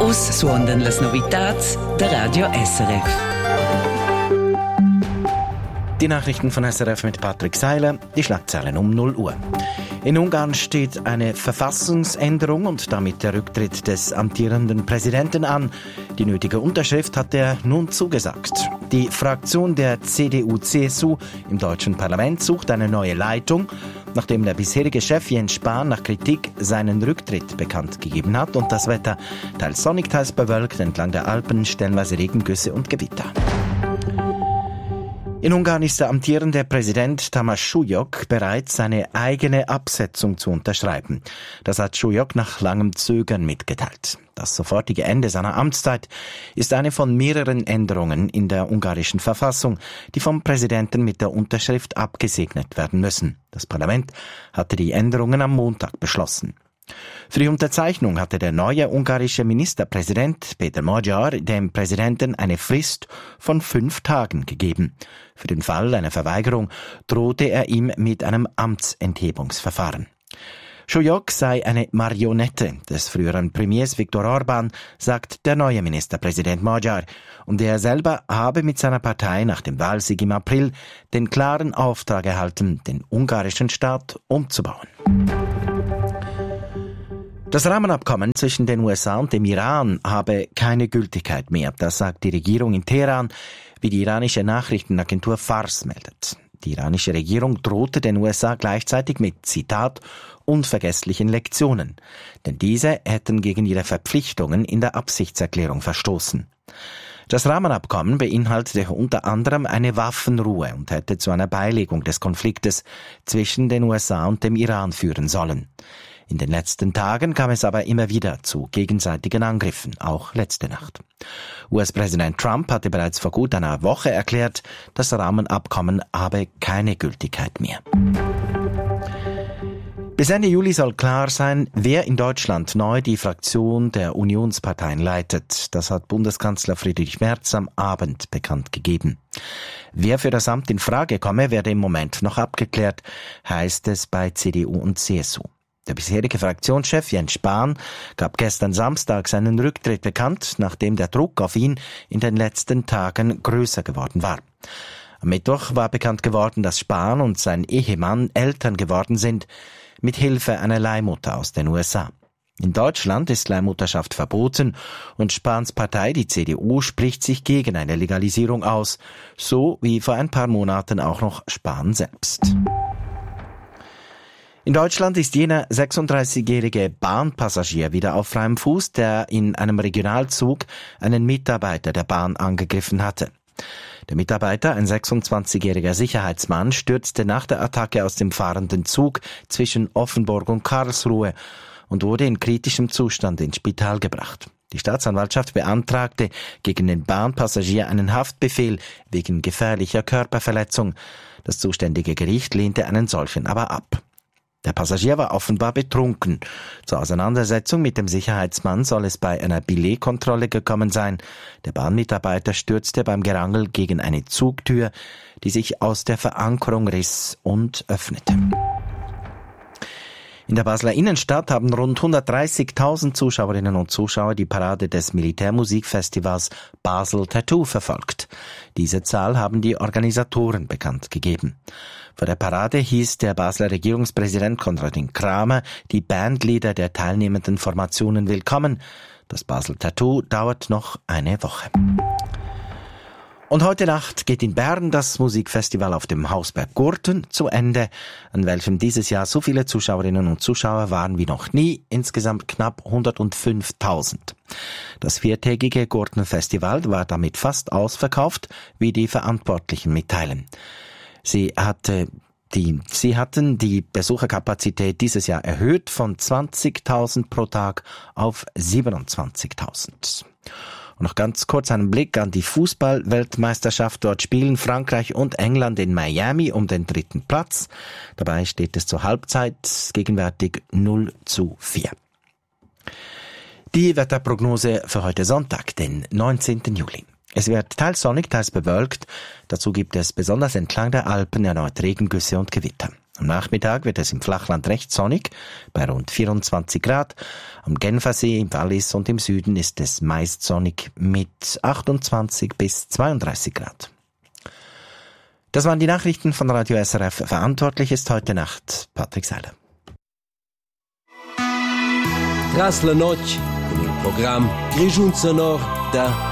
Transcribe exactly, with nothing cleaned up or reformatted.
Us suondan las novitats der Radio S R F. Die Nachrichten von S R F mit Patrick Seiler, die Schlagzeilen um null Uhr. In Ungarn steht eine Verfassungsänderung und damit der Rücktritt des amtierenden Präsidenten an. Die nötige Unterschrift hat er nun zugesagt. Die Fraktion der C D U C S U im deutschen Parlament sucht eine neue Leitung, nachdem der bisherige Chef Jens Spahn nach Kritik seinen Rücktritt bekannt gegeben hat und das Wetter teils sonnig, teils bewölkt entlang der Alpen, stellenweise Regengüsse und Gewitter. In Ungarn ist der amtierende Präsident Tamás Súlyog bereit, seine eigene Absetzung zu unterschreiben. Das hat Súlyog nach langem Zögern mitgeteilt. Das sofortige Ende seiner Amtszeit ist eine von mehreren Änderungen in der ungarischen Verfassung, die vom Präsidenten mit der Unterschrift abgesegnet werden müssen. Das Parlament hatte die Änderungen am Montag beschlossen. Für die Unterzeichnung hatte der neue ungarische Ministerpräsident Péter Magyar dem Präsidenten eine Frist von fünf Tagen gegeben. Für den Fall einer Verweigerung drohte er ihm mit einem Amtsenthebungsverfahren. Súlyog sei eine Marionette des früheren Premiers Viktor Orbán, sagt der neue Ministerpräsident Magyar, und er selber habe mit seiner Partei nach dem Wahlsieg im April den klaren Auftrag erhalten, den ungarischen Staat umzubauen. Das Rahmenabkommen zwischen den U S A und dem Iran habe keine Gültigkeit mehr. Das sagt die Regierung in Teheran, wie die iranische Nachrichtenagentur Fars meldet. Die iranische Regierung drohte den U S A gleichzeitig mit, Zitat, unvergesslichen Lektionen. Denn diese hätten gegen ihre Verpflichtungen in der Absichtserklärung verstoßen. Das Rahmenabkommen beinhaltete unter anderem eine Waffenruhe und hätte zu einer Beilegung des Konfliktes zwischen den U S A und dem Iran führen sollen. In den letzten Tagen kam es aber immer wieder zu gegenseitigen Angriffen, auch letzte Nacht. U S-Präsident Trump hatte bereits vor gut einer Woche erklärt, das Rahmenabkommen habe keine Gültigkeit mehr. Bis Ende Juli soll klar sein, wer in Deutschland neu die Fraktion der Unionsparteien leitet. Das hat Bundeskanzler Friedrich Merz am Abend bekannt gegeben. Wer für das Amt in Frage komme, werde im Moment noch abgeklärt, heißt es bei C D U und C S U. Der bisherige Fraktionschef Jens Spahn gab gestern Samstag seinen Rücktritt bekannt, nachdem der Druck auf ihn in den letzten Tagen größer geworden war. Am Mittwoch war bekannt geworden, dass Spahn und sein Ehemann Eltern geworden sind, mit Hilfe einer Leihmutter aus den U S A. In Deutschland ist Leihmutterschaft verboten und Spahns Partei, die C D U, spricht sich gegen eine Legalisierung aus, so wie vor ein paar Monaten auch noch Spahn selbst. In Deutschland ist jener sechsunddreißigjährige Bahnpassagier wieder auf freiem Fuß, der in einem Regionalzug einen Mitarbeiter der Bahn angegriffen hatte. Der Mitarbeiter, ein sechsundzwanzigjähriger Sicherheitsmann, stürzte nach der Attacke aus dem fahrenden Zug zwischen Offenburg und Karlsruhe und wurde in kritischem Zustand ins Spital gebracht. Die Staatsanwaltschaft beantragte gegen den Bahnpassagier einen Haftbefehl wegen gefährlicher Körperverletzung. Das zuständige Gericht lehnte einen solchen aber ab. Der Passagier war offenbar betrunken. Zur Auseinandersetzung mit dem Sicherheitsmann soll es bei einer Billetkontrolle gekommen sein. Der Bahnmitarbeiter stürzte beim Gerangel gegen eine Zugtür, die sich aus der Verankerung riss und öffnete. In der Basler Innenstadt haben rund hundertdreißigtausend Zuschauerinnen und Zuschauer die Parade des Militärmusikfestivals Basel Tattoo verfolgt. Diese Zahl haben die Organisatoren bekannt gegeben. Vor der Parade hieß der Basler Regierungspräsident Konradin Kramer die Bandleader der teilnehmenden Formationen willkommen. Das Basel Tattoo dauert noch eine Woche. Und heute Nacht geht in Bern das Musikfestival auf dem Hausberg Gurten zu Ende, an welchem dieses Jahr so viele Zuschauerinnen und Zuschauer waren wie noch nie, insgesamt knapp hundertfünftausend. Das viertägige Gurtenfestival war damit fast ausverkauft, wie die Verantwortlichen mitteilen. Sie hatte die, sie hatten die Besucherkapazität dieses Jahr erhöht von zwanzigtausend pro Tag auf siebenundzwanzigtausend. Und noch ganz kurz einen Blick an die Fußball-Weltmeisterschaft. Dort spielen Frankreich und England in Miami um den dritten Platz. Dabei steht es zur Halbzeit gegenwärtig null zu vier. Die Wetterprognose für heute Sonntag, den neunzehnten Juli. Es wird teils sonnig, teils bewölkt. Dazu gibt es besonders entlang der Alpen erneut Regengüsse und Gewitter. Am Nachmittag wird es im Flachland recht sonnig, bei rund vierundzwanzig Grad. Am Genfersee, im Wallis und im Süden ist es meist sonnig mit achtundzwanzig bis zweiunddreißig Grad. Das waren die Nachrichten von Radio S R F. Verantwortlich ist heute Nacht Patrick Seiler. Tras la noche, con il programma Grigiun Sonor da